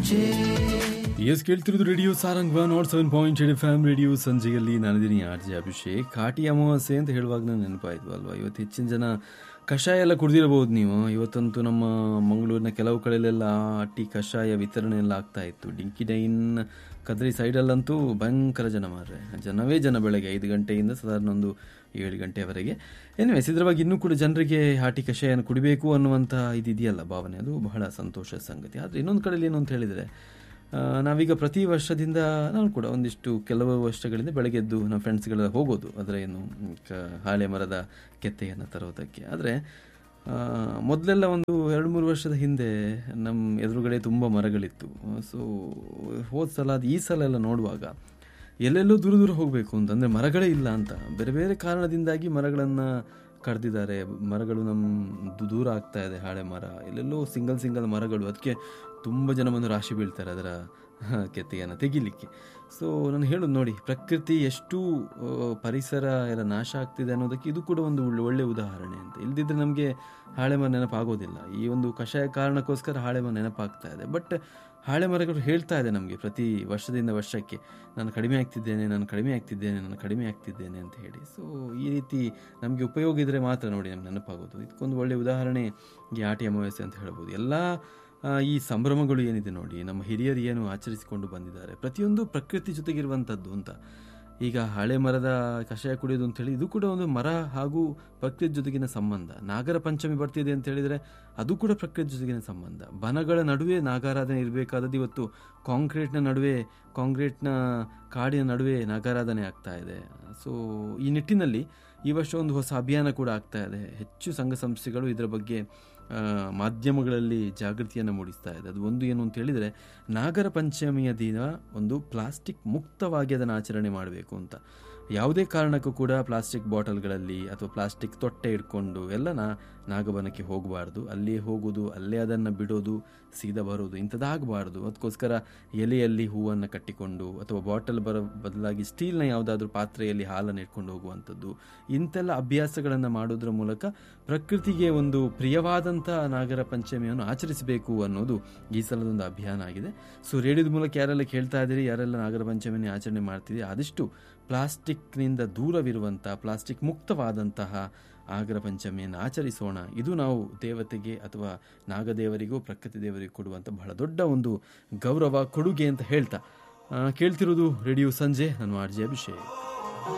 S ಕೇಳ್ತಿರೋದು radio Sarang 107.8 FM radio ಸಂಜೆಯಲ್ಲಿ ನಾನಿದ್ದೀನಿ R J Abhishek. ಕಾಟಿ ಅಮಾವಾಸ್ಯೆ ಅಂತ ಹೇಳುವಾಗ ನಾನು ನೆನಪಾಯಿತು ಅಲ್ವಾ. ಇವತ್ತು ಹೆಚ್ಚಿನ ಜನ ಕಷಾಯ ಎಲ್ಲ ಕುಡಿದಿರಬಹುದು ನೀವು. ಇವತ್ತಂತೂ ನಮ್ಮ ಮಂಗಳೂರಿನ ಕೆಲವು ಕಡೆಯಲ್ಲೆಲ್ಲ ಟೀ ಕಷಾಯ ವಿತರಣೆ ಎಲ್ಲ ಆಗ್ತಾ ಇತ್ತು. ಡಿಂಕಿ ಡೈನ್ ಕದ್ರಿ ಸೈಡಲ್ಲಂತೂ ಭಯಂಕರ ಜನ ಮಾರ್ರೆ, ಜನವೇ ಜನ. ಬೆಳಗ್ಗೆ 5 ಗಂಟೆಯಿಂದ ಸಾಧಾರಣ ಒಂದು 7 ಗಂಟೆವರೆಗೆ. ಎನಿವೇಸ್ ಇದರ ಬಗ್ಗೆ ಇನ್ನೂ ಕೂಡ ಜನರಿಗೆ ಹಾಟಿ ಕಷಾಯನ ಕುಡಿಬೇಕು ಅನ್ನುವಂಥ ಇದೆಯಲ್ಲ ಭಾವನೆ, ಅದು ಬಹಳ ಸಂತೋಷದ ಸಂಗತಿ. ಆದರೆ ಇನ್ನೊಂದು ಕಡೆಯಲ್ಲಿ ಏನು ಅಂತ ಹೇಳಿದರೆ, ನಾವೀಗ ಪ್ರತಿ ವರ್ಷದಿಂದ ನಾನು ಕೂಡ ಒಂದಿಷ್ಟು ಕೆಲವು ವರ್ಷಗಳಿಂದ ಬೆಳಗ್ಗೆದ್ದು ನಮ್ಮ ಫ್ರೆಂಡ್ಸ್ಗಳೆಲ್ಲ ಹೋಗೋದು ಅದರ ಏನು ಹಾಳೆ ಮರದ ಕೆತ್ತೆಯನ್ನು ತರೋದಕ್ಕೆ. ಆದರೆ ಮೊದಲೆಲ್ಲ ಒಂದು 2-3 ವರ್ಷದ ಹಿಂದೆ ನಮ್ಮ ಎದುರುಗಡೆ ತುಂಬ ಮರಗಳಿತ್ತು. ಸೊ ಹೋದ ಸಲ ಅದು ಈ ಸಲ ಎಲ್ಲ ನೋಡುವಾಗ ಎಲ್ಲೆಲ್ಲೋ ದೂರ ದೂರ ಹೋಗಬೇಕು ಅಂತಂದರೆ ಮರಗಳೇ ಇಲ್ಲ ಅಂತ. ಬೇರೆ ಬೇರೆ ಕಾರಣದಿಂದಾಗಿ ಮರಗಳನ್ನು ಕಡ್ದಿದ್ದಾರೆ. ಮರಗಳು ನಮ್ಮ ದೂರ ಆಗ್ತಾ ಇದೆ. ಹಾಳೆ ಮರ ಎಲ್ಲೆಲ್ಲೋ ಸಿಂಗಲ್ ಮರಗಳು, ಅದಕ್ಕೆ ತುಂಬ ಜನ ಬಂದು ರಾಶಿ ಬೀಳ್ತಾರೆ ಅದರ ಕೆತ್ತೆಯನ್ನು ತೆಗಿಲಿಕ್ಕೆ. ಸೊ ನಾನು ಹೇಳೋದು ನೋಡಿ, ಪ್ರಕೃತಿ ಎಷ್ಟು ಪರಿಸರ ಎಲ್ಲ ನಾಶ ಆಗ್ತಿದೆ ಅನ್ನೋದಕ್ಕೆ ಇದು ಕೂಡ ಒಂದು ಒಳ್ಳೆ ಉದಾಹರಣೆ ಅಂತ. ಇಲ್ದಿದ್ರೆ ನಮಗೆ ಹಾಳೆ ಮರ ನೆನಪಾಗೋದಿಲ್ಲ. ಈ ಒಂದು ಕಷಾಯ ಕಾರಣಕ್ಕೋಸ್ಕರ ಹಾಳೆ ಮರ ನೆನಪಾಗ್ತಾ ಇದೆ. ಬಟ್ ಹಾಳೆ ಮರಗಳು ಹೇಳ್ತಾ ಇದೆ ನಮಗೆ ಪ್ರತಿ ವರ್ಷದಿಂದ ವರ್ಷಕ್ಕೆ, ನಾನು ಕಡಿಮೆ ಆಗ್ತಿದ್ದೇನೆ ಅಂತ ಹೇಳಿ. ಸೊ ಈ ರೀತಿ ನಮಗೆ ಉಪಯೋಗ ಇದ್ದರೆ ಮಾತ್ರ ನೋಡಿ ನಮ್ಗೆ ನೆನಪಾಗೋದು. ಇದಕ್ಕೊಂದು ಒಳ್ಳೆ ಉದಾಹರಣೆ ಈ ಆಟಿ ಅಮಾವಾಸ್ಯೆ ಅಂತ ಹೇಳ್ಬೋದು. ಎಲ್ಲ ಈ ಸಂಭ್ರಮಗಳು ಏನಿದೆ ನೋಡಿ, ನಮ್ಮ ಹಿರಿಯರು ಏನು ಆಚರಿಸಿಕೊಂಡು ಬಂದಿದ್ದಾರೆ, ಪ್ರತಿಯೊಂದು ಪ್ರಕೃತಿ ಜೊತೆಗಿರುವಂಥದ್ದು ಅಂತ. ಈಗ ಹಳೆ ಮರದ ಕಷಾಯ ಕುಡಿಯೋದು ಅಂತ ಹೇಳಿ ಇದು ಕೂಡ ಒಂದು ಮರ ಹಾಗೂ ಪ್ರಕೃತಿ ಜೊತೆಗಿನ ಸಂಬಂಧ. ನಾಗರ ಪಂಚಮಿ ಬರ್ತಿದೆ ಅಂತ ಹೇಳಿದರೆ ಅದು ಕೂಡ ಪ್ರಕೃತಿ ಜೊತೆಗಿನ ಸಂಬಂಧ. ಬನಗಳ ನಡುವೆ ನಾಗಾರಾಧನೆ ಇರಬೇಕಾದದ್ದು ಇವತ್ತು ಕಾಂಕ್ರೀಟ್ನ ಕಾಡಿನ ನಡುವೆ ನಾಗಾರಾಧನೆ ಆಗ್ತಾ ಇದೆ. ಸೊ ಈ ನಿಟ್ಟಿನಲ್ಲಿ ಈ ವರ್ಷ ಒಂದು ಹೊಸ ಅಭಿಯಾನ ಕೂಡ ಆಗ್ತಾ ಇದೆ. ಹೆಚ್ಚು ಸಂಘ ಸಂಸ್ಥೆಗಳು ಇದರ ಬಗ್ಗೆ ಮಾಧ್ಯಮಗಳಲ್ಲಿ ಜಾಗೃತಿಯನ್ನು ಮೂಡಿಸ್ತಾ ಇದೆ. ಅದು ಒಂದು ಏನು ಅಂತ ಹೇಳಿದರೆ, ನಾಗರ ಪಂಚಮಿಯ ದಿನ ಒಂದು ಪ್ಲಾಸ್ಟಿಕ್ ಮುಕ್ತವಾಗಿ ಅದನ್ನು ಆಚರಣೆ ಮಾಡಬೇಕು ಅಂತ. ಯಾವುದೇ ಕಾರಣಕ್ಕೂ ಕೂಡ ಪ್ಲಾಸ್ಟಿಕ್ ಬಾಟಲ್ಗಳಲ್ಲಿ ಅಥವಾ ಪ್ಲಾಸ್ಟಿಕ್ ತೊಟ್ಟೆ ಇಟ್ಕೊಂಡು ಎಲ್ಲ ನಾಗಬನಕ್ಕೆ ಹೋಗಬಾರ್ದು. ಅಲ್ಲಿಯೇ ಹೋಗೋದು, ಅಲ್ಲೇ ಅದನ್ನು ಬಿಡೋದು, ಸೀದಾ ಬರೋದು, ಇಂಥದ್ದಾಗಬಾರ್ದು. ಅದಕ್ಕೋಸ್ಕರ ಎಲೆಯಲ್ಲಿ ಹೂವನ್ನು ಕಟ್ಟಿಕೊಂಡು ಅಥವಾ ಬಾಟಲ್ ಬದಲಾಗಿ ಸ್ಟೀಲ್ನ ಯಾವುದಾದ್ರೂ ಪಾತ್ರೆಯಲ್ಲಿ ಹಾಲನ್ನು ಇಟ್ಕೊಂಡು ಹೋಗುವಂಥದ್ದು, ಇಂಥೆಲ್ಲ ಅಭ್ಯಾಸಗಳನ್ನು ಮಾಡೋದ್ರ ಮೂಲಕ ಪ್ರಕೃತಿಗೆ ಒಂದು ಪ್ರಿಯವಾದಂಥ ನಾಗರ ಪಂಚಮಿಯನ್ನು ಆಚರಿಸಬೇಕು ಅನ್ನೋದು ಈ ಸಲದೊಂದು ಅಭಿಯಾನ ಆಗಿದೆ. ಸೊ ರೇಡಿಯೋದ ಮೂಲಕ ಯಾರೆಲ್ಲ ಕೇಳ್ತಾ ಇದ್ದೀರಿ, ಯಾರೆಲ್ಲ ನಾಗರ ಪಂಚಮಿಯನ್ನು ಆಚರಣೆ ಮಾಡ್ತಿದ್ದೀರಿ, ಆದಷ್ಟು ಪ್ಲಾಸ್ಟಿಕ್ನಿಂದ ದೂರವಿರುವಂಥ, ಪ್ಲಾಸ್ಟಿಕ್ ಮುಕ್ತವಾದಂತಹ ನಾಗರ ಪಂಚಮಿಯನ್ನು ಆಚರಿಸೋಣ. ಇದು ನಾವು ದೇವತೆಗೆ ಅಥವಾ ನಾಗದೇವರಿಗೂ ಪ್ರಕೃತಿ ದೇವರಿಗೂ ಕೊಡುವಂಥ ಬಹಳ ದೊಡ್ಡ ಒಂದು ಗೌರವ, ಕೊಡುಗೆ ಅಂತ ಹೇಳ್ತಾ ಕೇಳ್ತಿರೋದು ರೇಡಿಯೋ ಸಂಜೆ. ನಾನು ಆರ್ ಜೆ ಅಭಿಷೇಕ್.